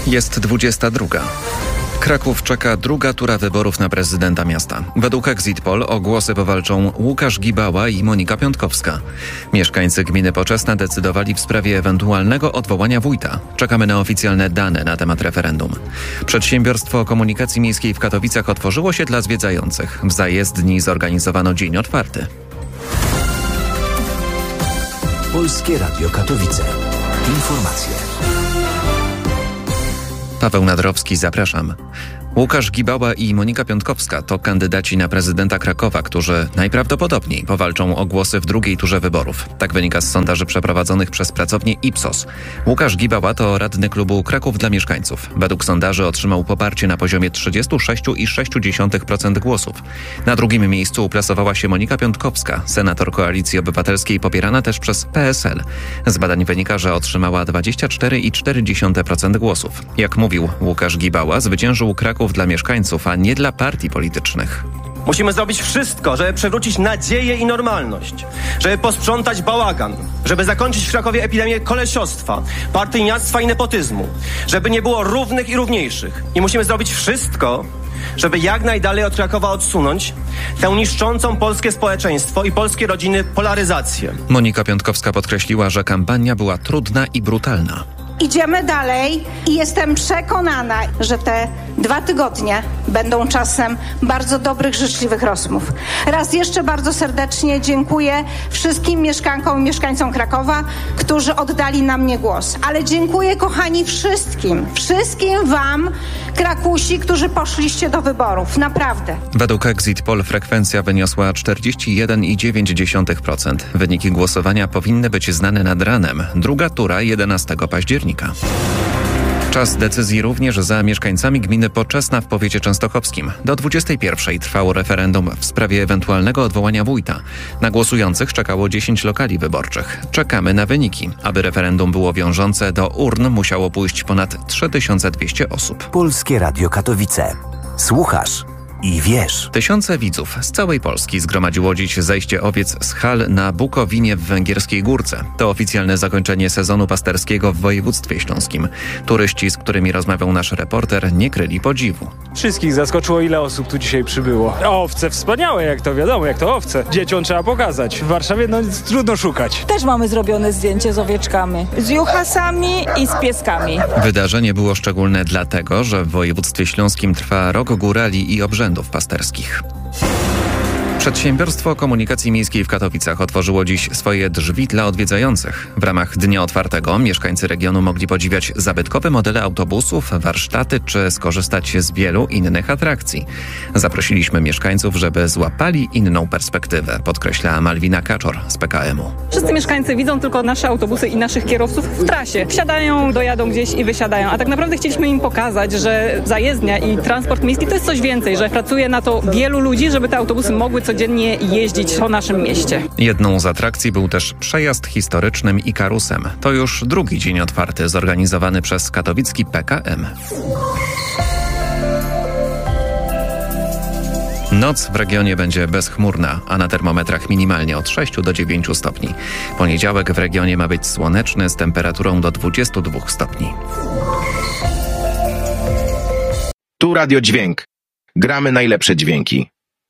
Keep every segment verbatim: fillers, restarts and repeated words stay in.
Jest dwudziesta druga. Kraków czeka druga tura wyborów na prezydenta miasta. Według Exit Poll o głosy powalczą Łukasz Gibała i Monika Piątkowska. Mieszkańcy gminy Poczesna decydowali w sprawie ewentualnego odwołania wójta. Czekamy na oficjalne dane na temat referendum. Przedsiębiorstwo komunikacji miejskiej w Katowicach otworzyło się dla zwiedzających. W zajezdni zorganizowano dzień otwarty. Polskie Radio Katowice. Informacje. Paweł Nadrowski, zapraszam. Łukasz Gibała i Monika Piątkowska to kandydaci na prezydenta Krakowa, którzy najprawdopodobniej powalczą o głosy w drugiej turze wyborów. Tak wynika z sondaży przeprowadzonych przez pracownię Ipsos. Łukasz Gibała to radny klubu Kraków dla Mieszkańców. Według sondaży otrzymał poparcie na poziomie trzydzieści sześć przecinek sześć procent głosów. Na drugim miejscu uplasowała się Monika Piątkowska, senator Koalicji Obywatelskiej popierana też przez P S L. Z badań wynika, że otrzymała dwadzieścia cztery przecinek cztery procent głosów. Jak mówił Łukasz Gibała, zwyciężył Kraków dla mieszkańców, a nie dla partii politycznych. Musimy zrobić wszystko, żeby przywrócić nadzieję i normalność, żeby posprzątać bałagan, żeby zakończyć w Krakowie epidemię kolesiostwa, partyjniactwa i nepotyzmu, żeby nie było równych i równiejszych. I musimy zrobić wszystko, żeby jak najdalej od Krakowa odsunąć tę niszczącą polskie społeczeństwo i polskie rodziny polaryzację. Monika Piątkowska podkreśliła, że kampania była trudna i brutalna. Idziemy dalej i jestem przekonana, że te dwa tygodnie będą czasem bardzo dobrych, życzliwych rozmów. Raz jeszcze bardzo serdecznie dziękuję wszystkim mieszkankom i mieszkańcom Krakowa, którzy oddali na mnie głos. Ale dziękuję, kochani, wszystkim, wszystkim wam, Krakusi, którzy poszliście do wyborów. Naprawdę. Według Exit Poll frekwencja wyniosła czterdzieści jeden przecinek dziewięć procent. Wyniki głosowania powinny być znane nad ranem. Druga tura jedenastego października. Czas decyzji również za mieszkańcami gminy Poczesna w powiecie częstochowskim. Do dwudziestej pierwszej trwało referendum w sprawie ewentualnego odwołania wójta. Na głosujących czekało dziesięć lokali wyborczych. Czekamy na wyniki. Aby referendum było wiążące, do urn musiało pójść ponad trzy tysiące dwieście osób. Polskie Radio Katowice. Słuchasz i wiesz. Tysiące widzów z całej Polski zgromadziło dziś zejście owiec z hal na Bukowinie w Węgierskiej Górce. To oficjalne zakończenie sezonu pasterskiego w województwie śląskim. Turyści, z którymi rozmawiał nasz reporter, nie kryli podziwu. Wszystkich zaskoczyło, ile osób tu dzisiaj przybyło. Owce wspaniałe, jak to wiadomo, jak to owce. Dzieciom trzeba pokazać. W Warszawie no trudno szukać. Też mamy zrobione zdjęcie z owieczkami, z juchasami i z pieskami. Wydarzenie było szczególne dlatego, że w województwie śląskim trwa rok górali i obrzędów pasterskich. Przedsiębiorstwo komunikacji miejskiej w Katowicach otworzyło dziś swoje drzwi dla odwiedzających. W ramach Dnia Otwartego mieszkańcy regionu mogli podziwiać zabytkowe modele autobusów, warsztaty czy skorzystać z wielu innych atrakcji. Zaprosiliśmy mieszkańców, żeby złapali inną perspektywę, podkreśla Malwina Kaczor z P K M-u. Wszyscy mieszkańcy widzą tylko nasze autobusy i naszych kierowców w trasie. Wsiadają, dojadą gdzieś i wysiadają. A tak naprawdę chcieliśmy im pokazać, że zajezdnia i transport miejski to jest coś więcej, że pracuje na to wielu ludzi, żeby te autobusy mogły codziennie jeździć po naszym mieście. Jedną z atrakcji był też przejazd historycznym Ikarusem. To już drugi dzień otwarty zorganizowany przez katowicki P K M. Noc w regionie będzie bezchmurna, a na termometrach minimalnie od sześciu do dziewięciu stopni. Poniedziałek w regionie ma być słoneczny z temperaturą do dwudziestu dwóch stopni. Tu Radio Dźwięk. Gramy najlepsze dźwięki.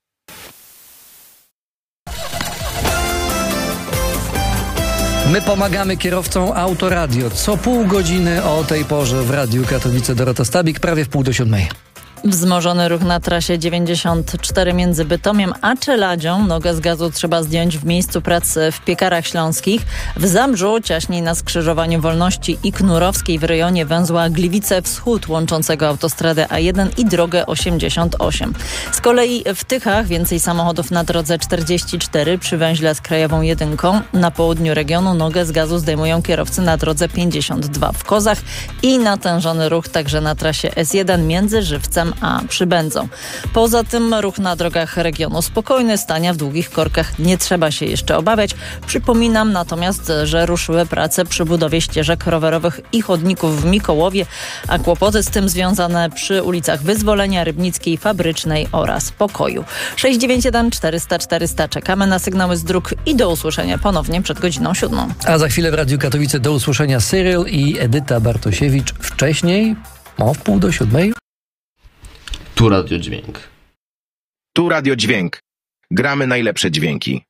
My pomagamy kierowcom Autoradio. Co pół godziny o tej porze w Radiu Katowice. Dorota Stabik, prawie w pół do siódmej. Wzmożony ruch na trasie dziewięćdziesiąt cztery między Bytomiem a Czeladzią. Nogę z gazu trzeba zdjąć w miejscu pracy w Piekarach Śląskich. W Zabrzu ciaśniej na skrzyżowaniu Wolności i Knurowskiej w rejonie węzła Gliwice Wschód łączącego autostradę A jeden i drogę osiemdziesiąt osiem. Z kolei w Tychach więcej samochodów na drodze czterdzieści cztery przy węźle z Krajową Jedynką. Na południu regionu nogę z gazu zdejmują kierowcy na drodze pięćdziesiąt dwa w Kozach i natężony ruch także na trasie S jeden między Żywcem a Przybędzą. Poza tym ruch na drogach regionu spokojny, stania w długich korkach nie trzeba się jeszcze obawiać. Przypominam natomiast, że ruszyły prace przy budowie ścieżek rowerowych i chodników w Mikołowie, a kłopoty z tym związane przy ulicach Wyzwolenia, Rybnickiej, Fabrycznej oraz Pokoju. sześć dziewięć jeden czterysta czterysta. Czekamy na sygnały z dróg i do usłyszenia ponownie przed godziną siódmą. A za chwilę w Radiu Katowice do usłyszenia Cyril i Edyta Bartosiewicz. Wcześniej O wpół do siódmej. Tu Radio Dźwięk. Tu Radio Dźwięk. Gramy najlepsze dźwięki.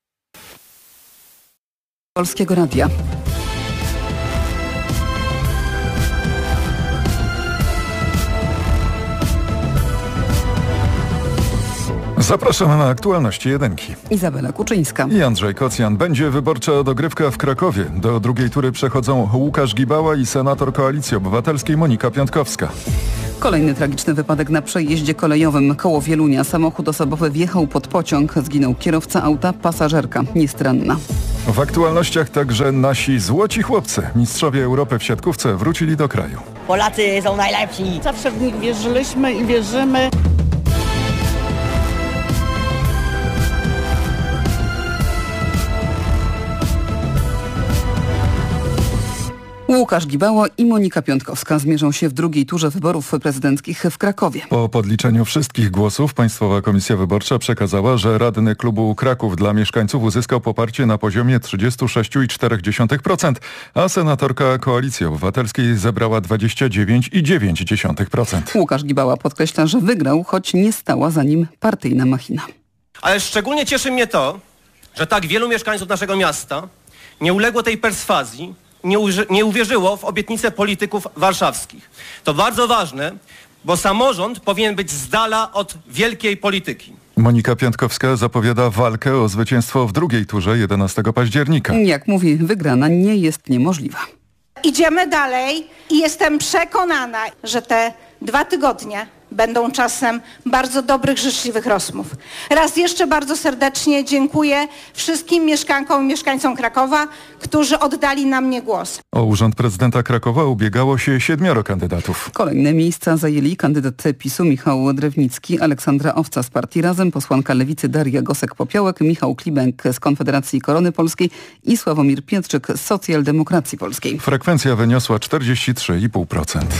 Polskiego Radia. Zapraszamy na aktualności jedynki. Izabela Kuczyńska i Andrzej Kocjan. Będzie wyborcza dogrywka w Krakowie. Do drugiej tury przechodzą Łukasz Gibała i senator Koalicji Obywatelskiej Monika Piątkowska. Kolejny tragiczny wypadek na przejeździe kolejowym koło Wielunia. Samochód osobowy wjechał pod pociąg. Zginął kierowca auta, pasażerka jest ranna. W aktualnościach także nasi złoci chłopcy. Mistrzowie Europy w siatkówce wrócili do kraju. Polacy są najlepsi. Zawsze w nich wierzyliśmy i wierzymy. Łukasz Gibała i Monika Piątkowska zmierzą się w drugiej turze wyborów prezydenckich w Krakowie. Po podliczeniu wszystkich głosów Państwowa Komisja Wyborcza przekazała, że radny klubu Kraków dla mieszkańców uzyskał poparcie na poziomie trzydzieści sześć przecinek cztery procent, a senatorka Koalicji Obywatelskiej zebrała dwadzieścia dziewięć przecinek dziewięć procent. Łukasz Gibała podkreśla, że wygrał, choć nie stała za nim partyjna machina. Ale szczególnie cieszy mnie to, że tak wielu mieszkańców naszego miasta nie uległo tej perswazji, Nie, uży, nie uwierzyło w obietnice polityków warszawskich. To bardzo ważne, bo samorząd powinien być z dala od wielkiej polityki. Monika Piątkowska zapowiada walkę o zwycięstwo w drugiej turze jedenastego października. Jak mówi, wygrana nie jest niemożliwa. Idziemy dalej i jestem przekonana, że te dwa tygodnie będą czasem bardzo dobrych, życzliwych rozmów. Raz jeszcze bardzo serdecznie dziękuję wszystkim mieszkankom i mieszkańcom Krakowa, którzy oddali na mnie głos. O urząd prezydenta Krakowa ubiegało się siedmioro kandydatów. Kolejne miejsca zajęli kandydat PiSu Michał Drewnicki, Aleksandra Owca z partii Razem, posłanka Lewicy Daria Gosek-Popiołek, Michał Klimek z Konfederacji Korony Polskiej i Sławomir Pietrzyk z Socjaldemokracji Polskiej. Frekwencja wyniosła czterdzieści trzy przecinek pięć procent.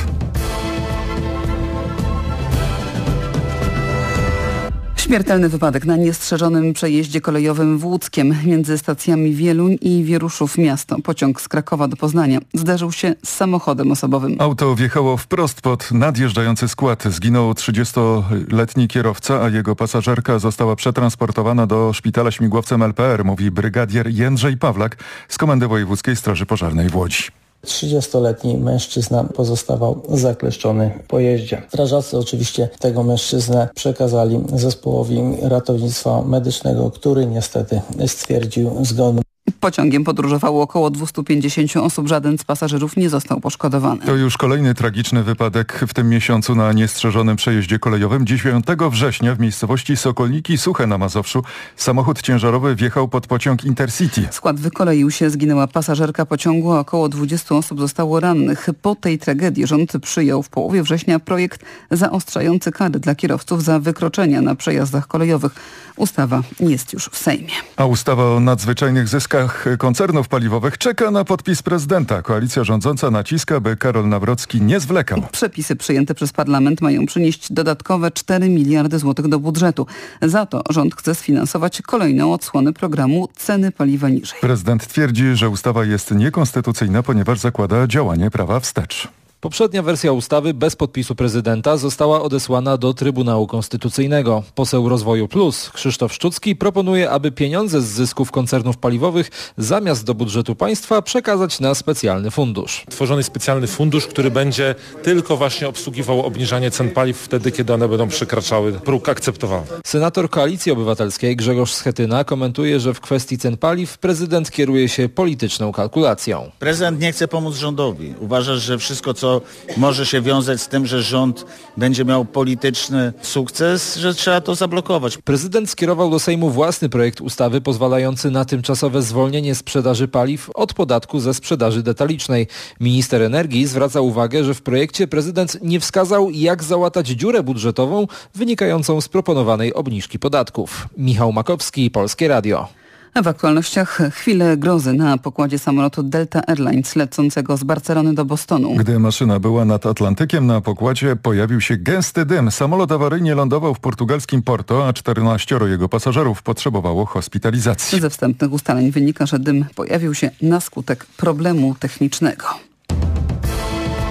Śmiertelny wypadek na niestrzeżonym przejeździe kolejowym w Łódzkiem między stacjami Wieluń i Wieruszów Miasto. Pociąg z Krakowa do Poznania zderzył się z samochodem osobowym. Auto wjechało wprost pod nadjeżdżający skład. Zginął trzydziestoletni kierowca, a jego pasażerka została przetransportowana do szpitala śmigłowcem L P R, mówi brygadier Jędrzej Pawlak z Komendy Wojewódzkiej Straży Pożarnej w Łodzi. trzydziestoletni mężczyzna pozostawał zakleszczony w pojeździe. Strażacy oczywiście tego mężczyznę przekazali zespołowi ratownictwa medycznego, który niestety stwierdził zgon. Pociągiem podróżowało około dwieście pięćdziesiąt osób. Żaden z pasażerów nie został poszkodowany. To już kolejny tragiczny wypadek w tym miesiącu na niestrzeżonym przejeździe kolejowym. dziewiątego września w miejscowości Sokolniki Suche na Mazowszu samochód ciężarowy wjechał pod pociąg Intercity. Skład wykoleił się, zginęła pasażerka pociągu, a około dwudziestu osób zostało rannych. Po tej tragedii rząd przyjął w połowie września projekt zaostrzający kary dla kierowców za wykroczenia na przejazdach kolejowych. Ustawa jest już w Sejmie. A ustawa o nadzwyczajnych zyskach koncernów paliwowych czeka na podpis prezydenta. Koalicja rządząca naciska, by Karol Nawrocki nie zwlekał. Przepisy przyjęte przez parlament mają przynieść dodatkowe cztery miliardy złotych do budżetu. Za to rząd chce sfinansować kolejną odsłonę programu Ceny paliwa niżej. Prezydent twierdzi, że ustawa jest niekonstytucyjna, ponieważ zakłada działanie prawa wstecz. Poprzednia wersja ustawy bez podpisu prezydenta została odesłana do Trybunału Konstytucyjnego. Poseł Rozwoju Plus Krzysztof Szczucki proponuje, aby pieniądze z zysków koncernów paliwowych zamiast do budżetu państwa przekazać na specjalny fundusz. Tworzony specjalny fundusz, który będzie tylko właśnie obsługiwał obniżanie cen paliw wtedy, kiedy one będą przekraczały próg akceptowalny. Senator Koalicji Obywatelskiej Grzegorz Schetyna komentuje, że w kwestii cen paliw prezydent kieruje się polityczną kalkulacją. Prezydent nie chce pomóc rządowi. Uważa, że wszystko, co może się wiązać z tym, że rząd będzie miał polityczny sukces, że trzeba to zablokować. Prezydent skierował do Sejmu własny projekt ustawy pozwalający na tymczasowe zwolnienie sprzedaży paliw od podatku ze sprzedaży detalicznej. Minister energii zwraca uwagę, że w projekcie prezydent nie wskazał, jak załatać dziurę budżetową wynikającą z proponowanej obniżki podatków. Michał Makowski, Polskie Radio. A w aktualnościach chwilę grozy na pokładzie samolotu Delta Airlines lecącego z Barcelony do Bostonu. Gdy maszyna była nad Atlantykiem, na pokładzie pojawił się gęsty dym. Samolot awaryjnie lądował w portugalskim Porto, a czternaścioro jego pasażerów potrzebowało hospitalizacji. Ze wstępnych ustaleń wynika, że dym pojawił się na skutek problemu technicznego.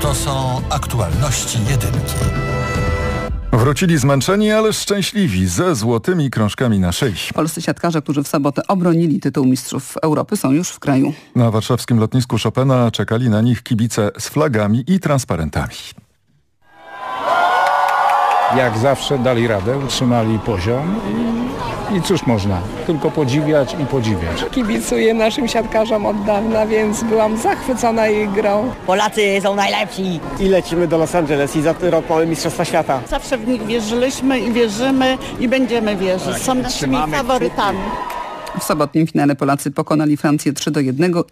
To są aktualności jedynki. Wrócili zmęczeni, ale szczęśliwi, ze złotymi krążkami na szyi. Polscy siatkarze, którzy w sobotę obronili tytuł mistrzów Europy, są już w kraju. Na warszawskim lotnisku Chopina czekali na nich kibice z flagami i transparentami. Jak zawsze dali radę, utrzymali poziom i, i cóż można, tylko podziwiać i podziwiać. Kibicuję naszym siatkarzom od dawna, więc byłam zachwycona ich grą. Polacy są najlepsi. I lecimy do Los Angeles i za rok mamy Mistrzostwa Świata. Zawsze w nich wierzyliśmy i wierzymy i będziemy wierzyć. Są naszymi faworytami. W sobotnim finale Polacy pokonali Francję trzy do jednego